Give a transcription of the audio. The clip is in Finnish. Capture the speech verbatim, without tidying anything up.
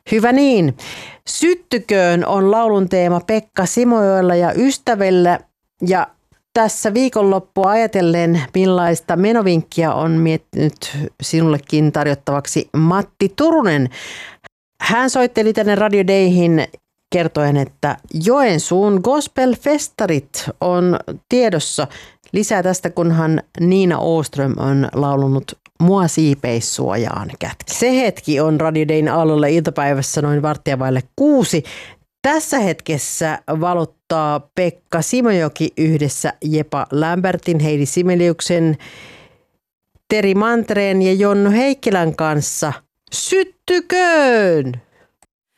Hyvä niin. Syttyköön on laulun teema Pekka Simojoella ja ystävillä. Ja tässä viikonloppua ajatellen, millaista menovinkkiä on miettinyt sinullekin tarjottavaksi Matti Turunen. Hän soitteli tänne Radio Dayhin kertoen, että Joensuun gospel-festarit on tiedossa. Lisää tästä, kunhan Niina Åström on laulunut Mua siipeissuojaan kätki. Se hetki on Radio Dayn aallolla iltapäivässä noin varttia vaille kuusi. Tässä hetkessä valottaa Pekka Simojoki yhdessä Jepa Lämbertin, Heidi Simeliuksen, Teri Mantereen ja Jonnu Heikkilän kanssa Syttyköön!